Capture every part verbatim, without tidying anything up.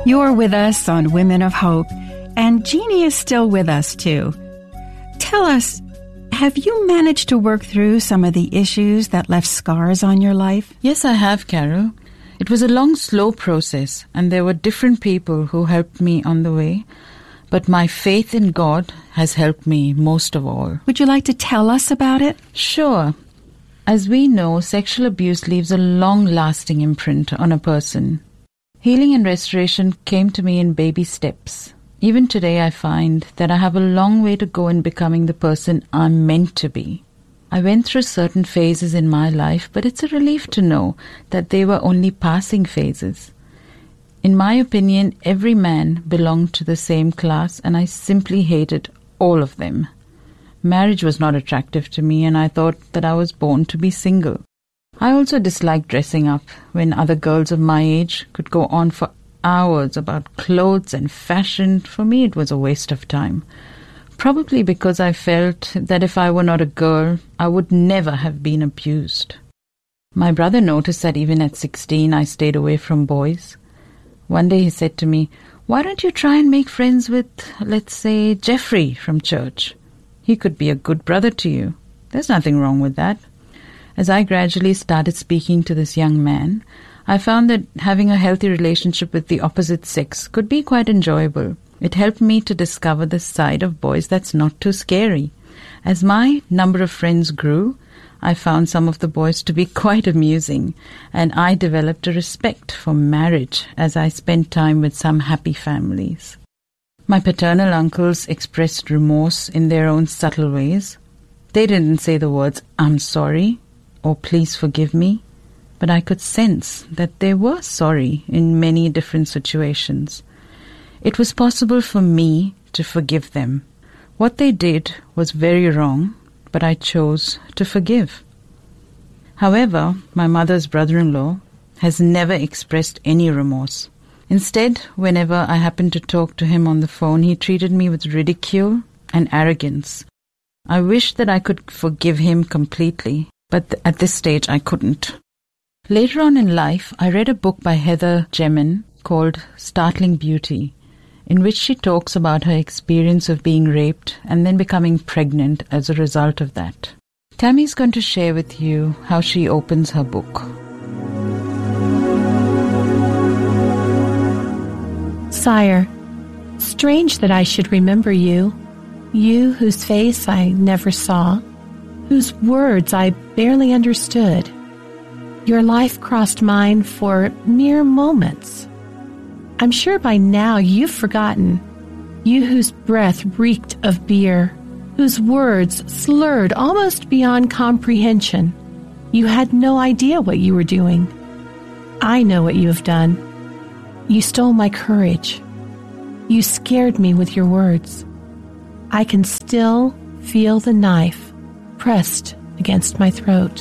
You're with us on Women of Hope, and Jeannie is still with us too. Tell us, have you managed to work through some of the issues that left scars on your life? Yes, I have, Carol. It was a long, slow process, and there were different people who helped me on the way. But my faith in God has helped me most of all. Would you like to tell us about it? Sure. As we know, sexual abuse leaves a long-lasting imprint on a person. Healing and restoration came to me in baby steps. Even today, I find that I have a long way to go in becoming the person I'm meant to be. I went through certain phases in my life, but it's a relief to know that they were only passing phases. In my opinion, every man belonged to the same class, and I simply hated all of them. Marriage was not attractive to me, and I thought that I was born to be single. I also disliked dressing up when other girls of my age could go on for hours about clothes and fashion. For me, it was a waste of time. Probably because I felt that if I were not a girl, I would never have been abused. My brother noticed that even at sixteen, I stayed away from boys. One day he said to me, "Why don't you try and make friends with, let's say, Jeffrey from church? He could be a good brother to you. There's nothing wrong with that." As I gradually started speaking to this young man, I found that having a healthy relationship with the opposite sex could be quite enjoyable. It helped me to discover the side of boys that's not too scary. As my number of friends grew, I found some of the boys to be quite amusing, and I developed a respect for marriage as I spent time with some happy families. My paternal uncles expressed remorse in their own subtle ways. They didn't say the words, "I'm sorry," or "please forgive me," but I could sense that they were sorry in many different situations. It was possible for me to forgive them. What they did was very wrong, but I chose to forgive. However, my mother's brother-in-law has never expressed any remorse. Instead, whenever I happened to talk to him on the phone, he treated me with ridicule and arrogance. I wish that I could forgive him completely, but th- at this stage I couldn't. Later on in life, I read a book by Heather Gemmen called Startling Beauty, in which she talks about her experience of being raped and then becoming pregnant as a result of that. Tammy's going to share with you how she opens her book. Sire, strange that I should remember you, you whose face I never saw, whose words I barely understood. Your life crossed mine for mere moments. I'm sure by now you've forgotten, you whose breath reeked of beer, whose words slurred almost beyond comprehension. You had no idea what you were doing. I know what you have done. You stole my courage. You scared me with your words. I can still feel the knife pressed against my throat.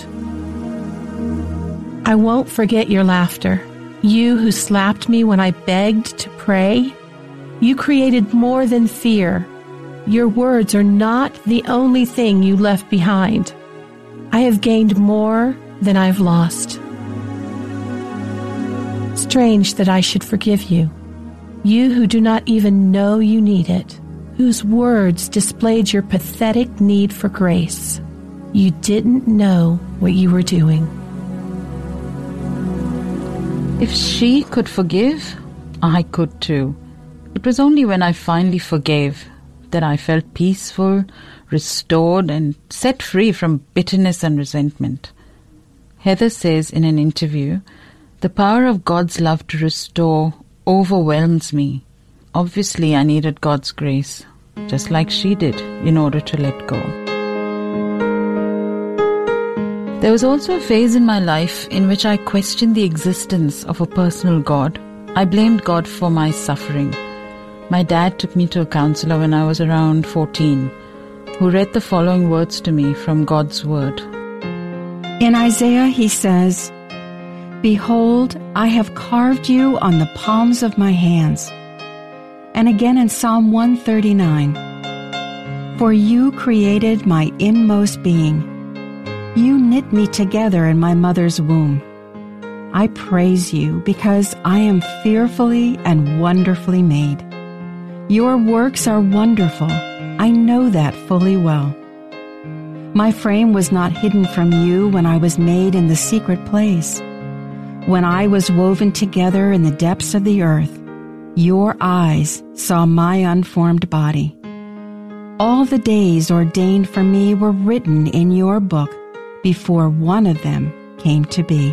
I won't forget your laughter. You who slapped me when I begged to pray. You created more than fear. Your words are not the only thing you left behind. I have gained more than I've lost. Strange that I should forgive you. You who do not even know you need it, whose words displayed your pathetic need for grace. You didn't know what you were doing. If she could forgive, I could too. It was only when I finally forgave that I felt peaceful, restored, and set free from bitterness and resentment. Heather says in an interview, "The power of God's love to restore overwhelms me. Obviously, I needed God's grace, just like she did, in order to let go." There was also a phase in my life in which I questioned the existence of a personal God. I blamed God for my suffering. My dad took me to a counselor when I was around fourteen, who read the following words to me from God's Word. In Isaiah, he says, "Behold, I have carved you on the palms of my hands." And again in Psalm one thirty-nine, "For you created my inmost being. You knit me together in my mother's womb. I praise you because I am fearfully and wonderfully made. Your works are wonderful. I know that fully well. My frame was not hidden from you when I was made in the secret place. When I was woven together in the depths of the earth, your eyes saw my unformed body. All the days ordained for me were written in your book before one of them came to be.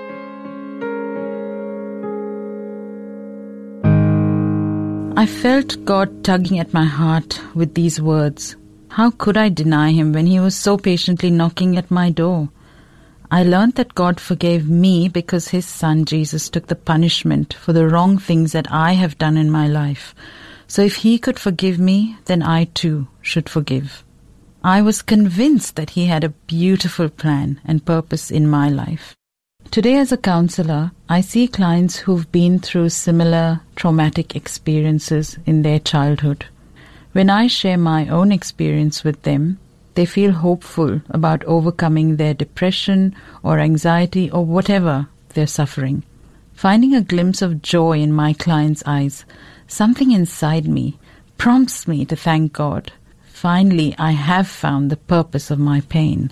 I felt God tugging at my heart with these words. How could I deny him when he was so patiently knocking at my door? I learned that God forgave me because his son Jesus took the punishment for the wrong things that I have done in my life. So if he could forgive me, then I too should forgive. I was convinced that he had a beautiful plan and purpose in my life. Today as a counselor, I see clients who've been through similar traumatic experiences in their childhood. When I share my own experience with them, they feel hopeful about overcoming their depression or anxiety or whatever they're suffering. Finding a glimpse of joy in my clients' eyes, something inside me prompts me to thank God. Finally, I have found the purpose of my pain.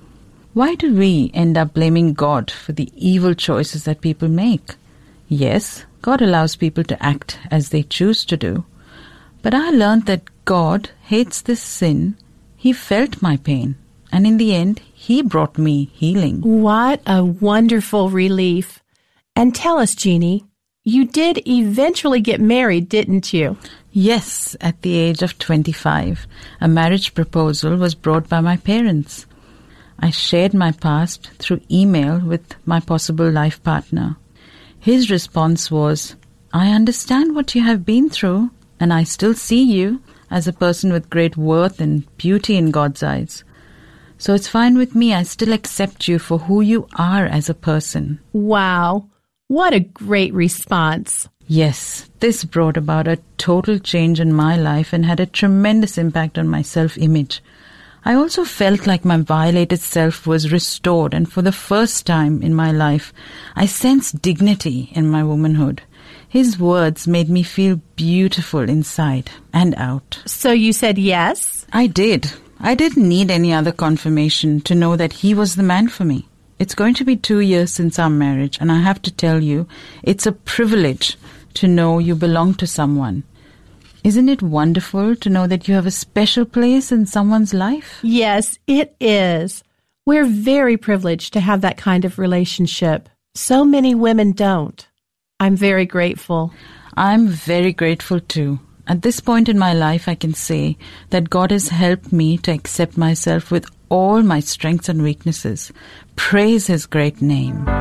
Why do we end up blaming God for the evil choices that people make? Yes, God allows people to act as they choose to do. But I learned that God hates this sin. He felt my pain. And in the end, he brought me healing. What a wonderful relief. And tell us, Jeannie, you did eventually get married, didn't you? Yes, at the age of twenty-five, a marriage proposal was brought by my parents. I shared my past through email with my possible life partner. His response was, I understand what you have been through, and I still see you as a person with great worth and beauty in God's eyes. So it's fine with me. I still accept you for who you are as a person. Wow. What a great response. Yes, this brought about a total change in my life and had a tremendous impact on my self-image. I also felt like my violated self was restored, and for the first time in my life, I sensed dignity in my womanhood. His words made me feel beautiful inside and out. So you said yes? I did. I didn't need any other confirmation to know that he was the man for me. It's going to be two years since our marriage, and I have to tell you, it's a privilege to know you belong to someone. Isn't it wonderful to know that you have a special place in someone's life? Yes, it is. We're very privileged to have that kind of relationship. So many women don't. I'm very grateful. I'm very grateful too. At this point in my life, I can say that God has helped me to accept myself with all my strengths and weaknesses. Praise his great name.